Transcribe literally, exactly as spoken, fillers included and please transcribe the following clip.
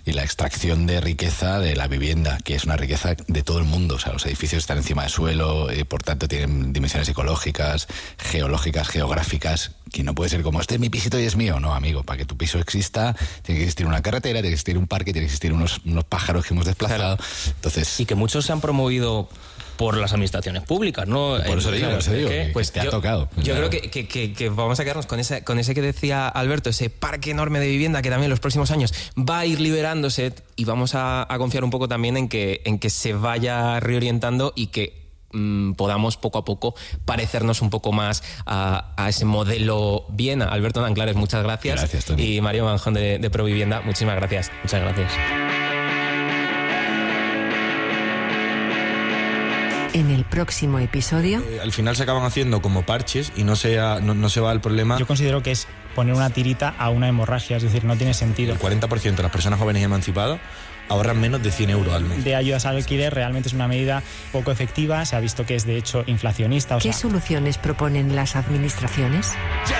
y la extracción de riqueza de la vivienda, que es una riqueza de todo el mundo. O sea, los edificios están encima del suelo, y por tanto tienen dimensiones ecológicas, geológicas, geográficas, que no puede ser como, este es mi pisito y es mío. No, amigo, para que tu piso exista tiene que existir una carretera, tiene que existir un parque, tiene que existir unos, unos pájaros que hemos desplazado. Claro. Entonces, y que muchos se han promovido por las administraciones públicas, ¿no? Por eso digo, por eso digo, que, pues te yo, ha tocado. Yo claro. creo que, que, que, que vamos a quedarnos con ese, con ese que decía Alberto, ese parque enorme de vivienda que también en los próximos años va a ir liberándose, y vamos a, a confiar un poco también en que, en que se vaya reorientando y que mmm, podamos poco a poco parecernos un poco más a, a ese modelo Viena. Alberto Danclares, muchas gracias. Gracias, Tony. Y Mario Manjón de, de Provivienda, muchísimas gracias. Muchas gracias. En el próximo episodio... Eh, al final se acaban haciendo como parches y no se, ha, no, no se va al problema. Yo considero que es poner una tirita a una hemorragia, es decir, no tiene sentido. El cuarenta por ciento de las personas jóvenes y emancipadas ahorran menos de cien euros al mes. De ayudas al alquiler realmente es una medida poco efectiva, se ha visto que es de hecho inflacionista. O ¿Qué sea... soluciones proponen las administraciones?